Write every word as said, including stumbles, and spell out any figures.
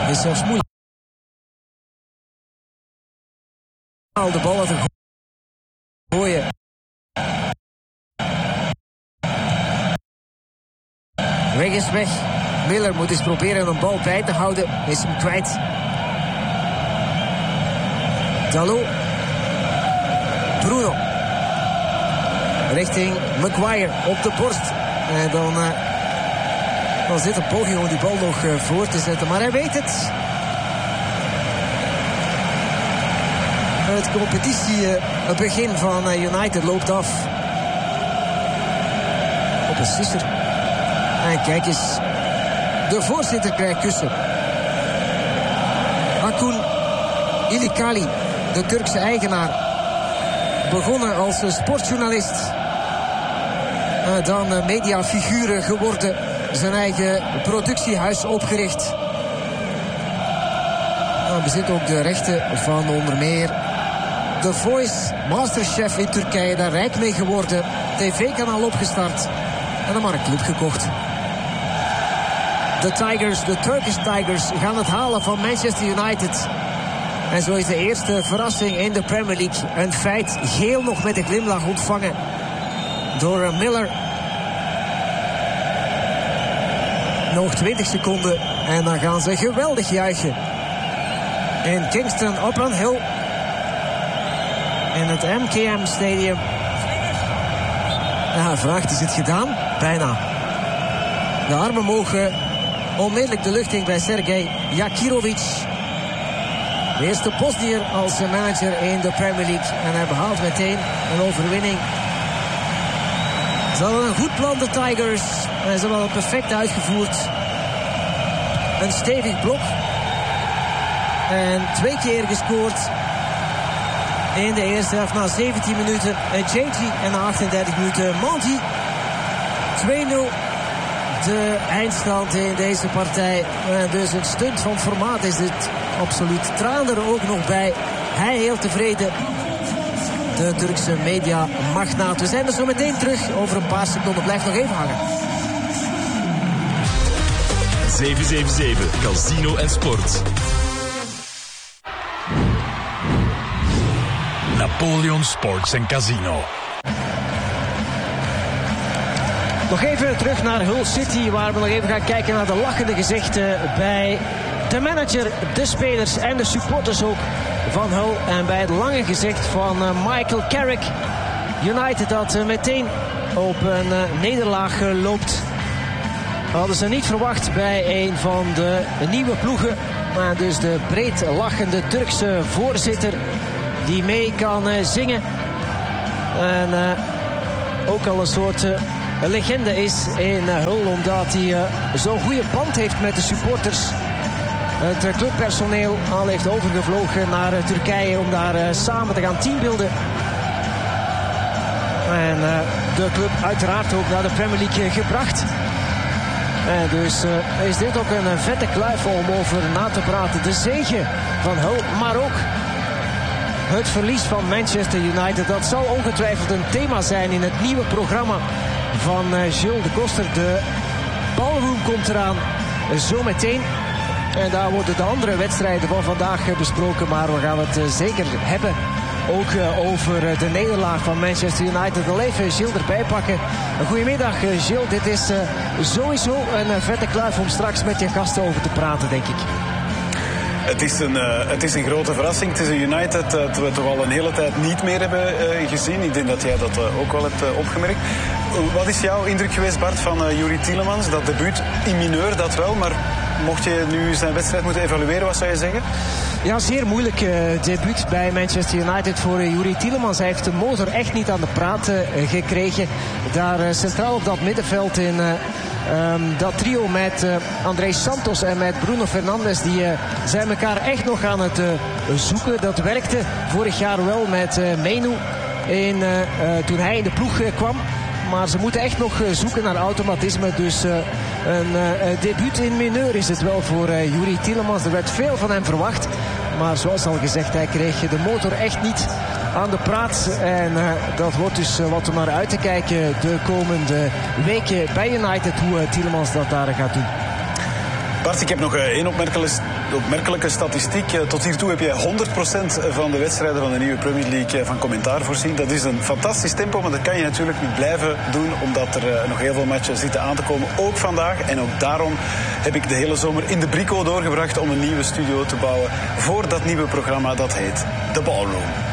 is zelfs moeilijk. De bal uit een gooien. Weg is weg. Miller moet eens proberen een bal bij te houden. Is hem kwijt. Dalot. Bruno. Richting Maguire op de borst. En dan uh, was dit een poging om die bal nog uh, voor te zetten. Maar hij weet het. Het competitiebegin uh, van uh, United loopt af. Op een sisser. En kijk eens. De voorzitter krijgt kussen. Akun Ilikali, de Turkse eigenaar. Begonnen als sportjournalist. Uh, dan uh, mediafiguur geworden. Zijn eigen productiehuis opgericht. Hij bezit ook de rechten van onder meer The Voice, Masterchef in Turkije. Daar rijk mee geworden. tv-kanaal opgestart. En een marktclub gekocht. De Tigers, de Turkish Tigers, gaan het halen van Manchester United. En zo is de eerste verrassing in de Premier League een feit. Geel nog met een glimlach ontvangen door Miller. Nog twintig seconden en dan gaan ze geweldig juichen. In Kingston upon Hill. In het M K M Stadium. Ja, vraagt, is het gedaan? Bijna. De armen mogen onmiddellijk de lucht in bij Sergej Jakirovic. De eerste Bosnier als manager in de Premier League. En hij behaalt meteen een overwinning. Ze hadden een goed plan, de Tigers. En ze hebben het perfect uitgevoerd. Een stevig blok. En twee keer gescoord. In de eerste helft na zeventien minuten. J G en na achtendertig minuten Monti. twee nul. De eindstand in deze partij. Dus een stunt van formaat is dit. Absoluut. Traan er ook nog bij. Hij heel tevreden. De Turkse mediamagnaat. We zijn er zo meteen terug. Over een paar seconden. Blijf nog even hangen. zeven zeven zeven Casino en Sport. Napoleon Sports en Casino. Nog even terug naar Hull City, waar we nog even gaan kijken naar de lachende gezichten bij de manager, de spelers en de supporters ook van Hull. En bij het lange gezicht van Michael Carrick. United dat meteen op een nederlaag loopt. Hadden ze niet verwacht bij een van de nieuwe ploegen. Maar dus de breed lachende Turkse voorzitter die mee kan zingen. En uh, ook al een soort... Uh, Een legende is in Hull, omdat hij uh, zo'n goede band heeft met de supporters. Het clubpersoneel al heeft overgevlogen naar uh, Turkije om daar uh, samen te gaan teambeelden. En uh, de club uiteraard ook naar de Premier League gebracht. En dus uh, is dit ook een vette kluif om over na te praten. De zege van Hull, maar ook het verlies van Manchester United. Dat zal ongetwijfeld een thema zijn in het nieuwe programma van Jules de Koster. De ballroom komt eraan zometeen. En daar worden de andere wedstrijden van vandaag besproken. Maar we gaan het zeker hebben ook over de nederlaag van Manchester United. Al even Gilles erbij pakken. Goedemiddag Gilles. Dit is sowieso een vette kluif om straks met je gasten over te praten, denk ik. Het is, een, uh, het is een grote verrassing. Het is een United dat we toch al een hele tijd niet meer hebben uh, gezien. Ik denk dat jij dat uh, ook wel hebt uh, opgemerkt. Uh, wat is jouw indruk geweest, Bart, van uh, Youri Tielemans? Dat debuut in mineur, dat wel. Maar mocht je nu zijn wedstrijd moeten evalueren, wat zou je zeggen? Ja, zeer moeilijk uh, debuut bij Manchester United voor uh, Youri Tielemans. Hij heeft de motor echt niet aan de praat uh, gekregen. Daar uh, centraal op dat middenveld in... Uh, Um, dat trio met uh, André Santos en met Bruno Fernandes, die uh, zijn elkaar echt nog aan het uh, zoeken. Dat werkte vorig jaar wel met uh, Menu in, uh, uh, toen hij in de ploeg uh, kwam. Maar ze moeten echt nog uh, zoeken naar automatisme. Dus uh, een uh, debuut in mineur is het wel voor uh, Youri Tielemans. Er werd veel van hem verwacht. Maar zoals al gezegd, hij kreeg de motor echt niet aan de praat. En uh, dat wordt dus uh, wat om naar uit te kijken de komende weken bij United. Hoe uh, Tielemans dat daar gaat doen. Bart, ik heb nog één opmerkelijke, opmerkelijke statistiek. Tot hiertoe heb je honderd procent van de wedstrijden van de nieuwe Premier League van commentaar voorzien. Dat is een fantastisch tempo, maar dat kan je natuurlijk niet blijven doen, omdat er nog heel veel matchen zitten aan te komen. Ook vandaag. En ook daarom heb ik de hele zomer in de Brico doorgebracht om een nieuwe studio te bouwen voor dat nieuwe programma dat heet The Ballroom.